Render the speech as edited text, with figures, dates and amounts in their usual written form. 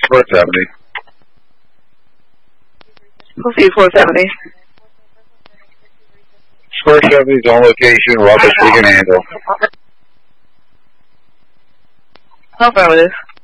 Square 70. Proceed 470. Square 70 is on location. Roger, she can handle. Affirmative.